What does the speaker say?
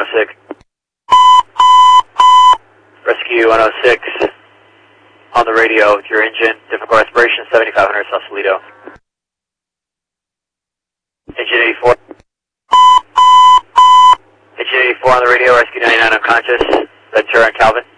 106. Rescue 106 on the radio with your engine, difficult respiration, 7500 Sausalito. Engine 84. Engine 84 on the radio, rescue 99 unconscious, Ventura and Calvin.